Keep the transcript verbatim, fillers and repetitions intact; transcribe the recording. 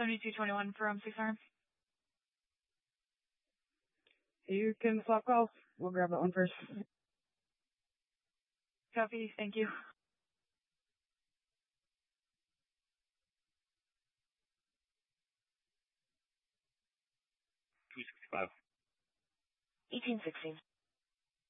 seventy-two twenty-one from Six Arm. You can swap calls. We'll grab that one first. Copy, thank you. two sixty-five. eighteen sixteen.